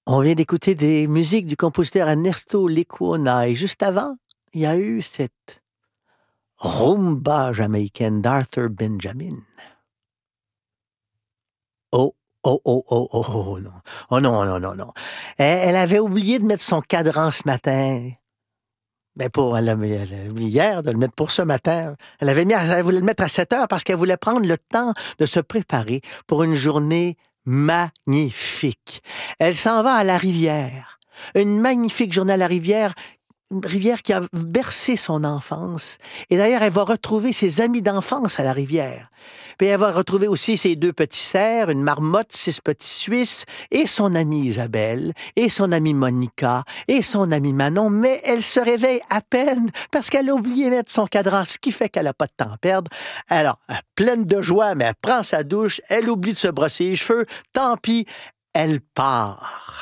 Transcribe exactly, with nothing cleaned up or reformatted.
On vient d'écouter des musiques du compositeur Ernesto Lecuona et juste avant, il y a eu cette rumba jamaïcaine d'Arthur Benjamin. Oh, oh, oh, oh, oh, oh, non. Oh non, non, non, non. Elle, elle avait oublié de mettre son cadran ce matin. Ben pour, elle, avait, elle a oublié hier de le mettre pour ce matin. Elle avait mis, à- elle voulait le mettre à sept heures parce qu'elle voulait prendre le temps de se préparer pour une journée magnifique. Elle s'en va à la rivière. Une magnifique journée à la rivière, une rivière qui a bercé son enfance. Et d'ailleurs, elle va retrouver ses amis d'enfance à la rivière. Puis elle va retrouver aussi ses deux petits cerfs, une marmotte, six petits Suisses, et son amie Isabelle, et son amie Monica, et son amie Manon. Mais elle se réveille à peine parce qu'elle a oublié de mettre son cadran, ce qui fait qu'elle n'a pas de temps à perdre. Alors, pleine de joie, mais elle prend sa douche, elle oublie de se brosser les cheveux. Tant pis, elle part.